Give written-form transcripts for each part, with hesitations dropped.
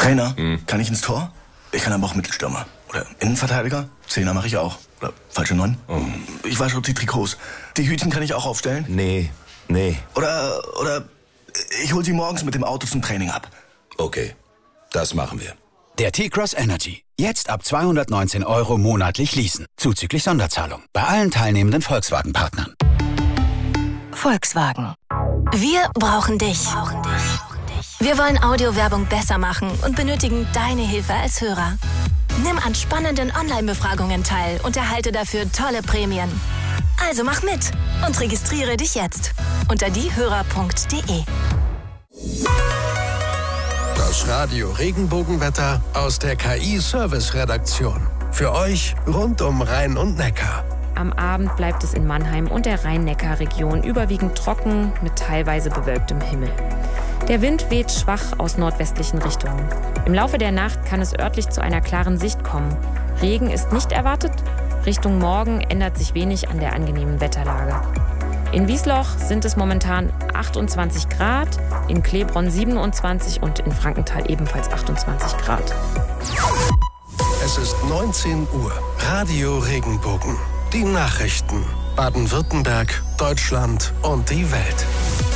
Trainer, kann ich ins Tor? Ich kann aber auch Mittelstürmer. Oder Innenverteidiger? Zehner mache ich auch. Oder falsche 9. Ich wasche die Trikots. Die Hütchen kann ich auch aufstellen? Nee. Oder ich hol sie morgens mit dem Auto zum Training ab. Okay, das machen wir. Der T-Cross Energy. Jetzt ab 219 € monatlich leasen. Zuzüglich Sonderzahlung. Bei allen teilnehmenden Volkswagen-Partnern. Volkswagen. Wir brauchen dich. Wir wollen Audiowerbung besser machen und benötigen deine Hilfe als Hörer. Nimm an spannenden Online-Befragungen teil und erhalte dafür tolle Prämien. Also mach mit und registriere dich jetzt unter diehörer.de. Das Radio Regenbogenwetter aus der KI-Service-Redaktion. Für euch rund um Rhein und Neckar. Am Abend bleibt es in Mannheim und der Rhein-Neckar-Region überwiegend trocken mit teilweise bewölktem Himmel. Der Wind weht schwach aus nordwestlichen Richtungen. Im Laufe der Nacht kann es örtlich zu einer klaren Sicht kommen. Regen ist nicht erwartet. Richtung Morgen ändert sich wenig an der angenehmen Wetterlage. In Wiesloch sind es momentan 28 Grad, in Klebronn 27 und in Frankenthal ebenfalls 28 Grad. Es ist 19 Uhr. Radio Regenbogen. Die Nachrichten. Baden-Württemberg, Deutschland und die Welt.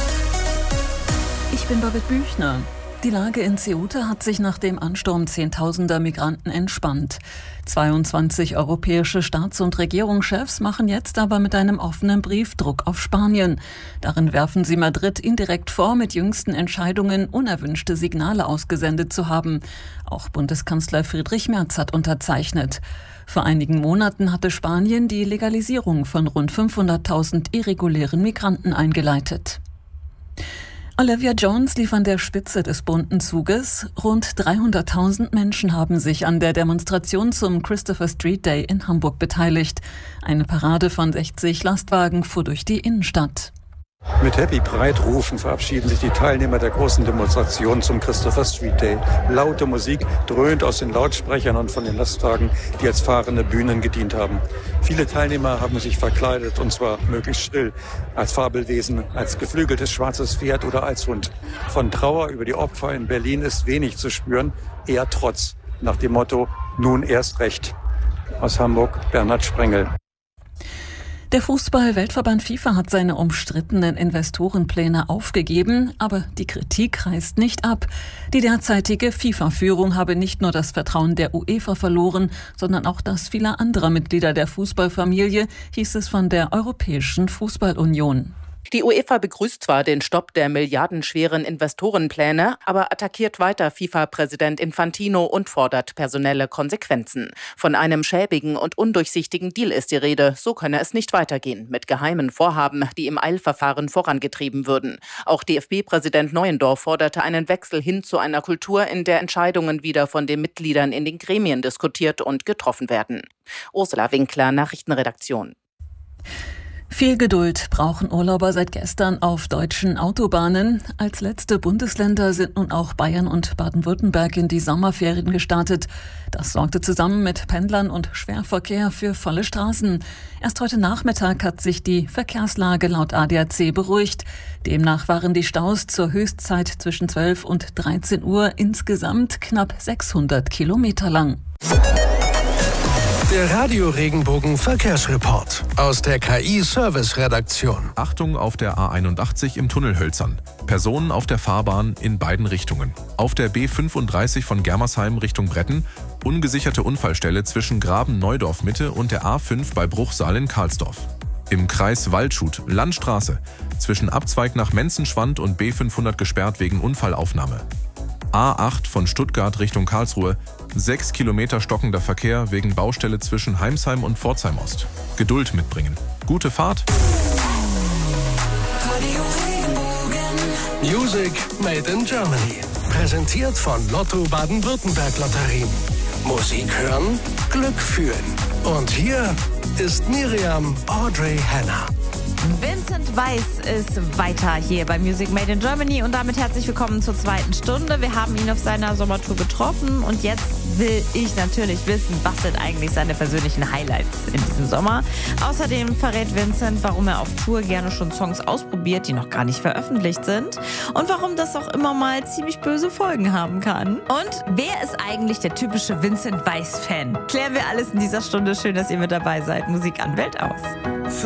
Ich bin Babette Büchner. Die Lage in Ceuta hat sich nach dem Ansturm Zehntausender Migranten entspannt. 22 europäische Staats- und Regierungschefs machen jetzt aber mit einem offenen Brief Druck auf Spanien. Darin werfen sie Madrid indirekt vor, mit jüngsten Entscheidungen unerwünschte Signale ausgesendet zu haben. Auch Bundeskanzler Friedrich Merz hat unterzeichnet. Vor einigen Monaten hatte Spanien die Legalisierung von rund 500.000 irregulären Migranten eingeleitet. Olivia Jones lief an der Spitze des bunten Zuges. Rund 300.000 Menschen haben sich an der Demonstration zum Christopher Street Day in Hamburg beteiligt. Eine Parade von 60 Lastwagen fuhr durch die Innenstadt. Mit Happy Pride-Rufen verabschieden sich die Teilnehmer der großen Demonstration zum Christopher Street Day. Laute Musik dröhnt aus den Lautsprechern und von den Lastwagen, die als fahrende Bühnen gedient haben. Viele Teilnehmer haben sich verkleidet, und zwar möglichst schrill, als Fabelwesen, als geflügeltes schwarzes Pferd oder als Hund. Von Trauer über die Opfer in Berlin ist wenig zu spüren, eher Trotz, nach dem Motto, nun erst recht. Aus Hamburg, Bernhard Sprengel. Der Fußball-Weltverband FIFA hat seine umstrittenen Investorenpläne aufgegeben, aber die Kritik reißt nicht ab. Die derzeitige FIFA-Führung habe nicht nur das Vertrauen der UEFA verloren, sondern auch das vieler anderer Mitglieder der Fußballfamilie, hieß es von der Europäischen Fußballunion. Die UEFA begrüßt zwar den Stopp der milliardenschweren Investorenpläne, aber attackiert weiter FIFA-Präsident Infantino und fordert personelle Konsequenzen. Von einem schäbigen und undurchsichtigen Deal ist die Rede. So könne es nicht weitergehen, mit geheimen Vorhaben, die im Eilverfahren vorangetrieben würden. Auch DFB-Präsident Neuendorf forderte einen Wechsel hin zu einer Kultur, in der Entscheidungen wieder von den Mitgliedern in den Gremien diskutiert und getroffen werden. Ursula Winkler, Nachrichtenredaktion. Viel Geduld brauchen Urlauber seit gestern auf deutschen Autobahnen. Als letzte Bundesländer sind nun auch Bayern und Baden-Württemberg in die Sommerferien gestartet. Das sorgte zusammen mit Pendlern und Schwerverkehr für volle Straßen. Erst heute Nachmittag hat sich die Verkehrslage laut ADAC beruhigt. Demnach waren die Staus zur Höchstzeit zwischen 12 und 13 Uhr insgesamt knapp 600 Kilometer lang. Der Radio Regenbogen Verkehrsreport aus der KI-Service-Redaktion. Achtung auf der A81 im Tunnel Hölzern. Personen auf der Fahrbahn in beiden Richtungen. Auf der B35 von Germersheim Richtung Bretten. Ungesicherte Unfallstelle zwischen Graben-Neudorf Mitte und der A5 bei Bruchsal in Karlsdorf. Im Kreis Waldshut, Landstraße. Zwischen Abzweig nach Menzenschwand und B500 gesperrt wegen Unfallaufnahme. A8 von Stuttgart Richtung Karlsruhe. 6 Kilometer stockender Verkehr wegen Baustelle zwischen Heimsheim und Pforzheim Ost. Geduld mitbringen. Gute Fahrt! Music made in Germany. Präsentiert von Lotto Baden-Württemberg Lotterien. Musik hören, Glück fühlen. Und hier ist Miriam Audrey Hanna. Vincent Weiss ist weiter hier bei Music Made in Germany und damit herzlich willkommen zur zweiten Stunde. Wir haben ihn auf seiner Sommertour getroffen und jetzt will ich natürlich wissen, was sind eigentlich seine persönlichen Highlights in diesem Sommer. Außerdem verrät Vincent, warum er auf Tour gerne schon Songs ausprobiert, die noch gar nicht veröffentlicht sind und warum das auch immer mal ziemlich böse Folgen haben kann. Und wer ist eigentlich der typische Vincent Weiss-Fan? Klären wir alles in dieser Stunde. Schön, dass ihr mit dabei seid. Musik an, Welt aus.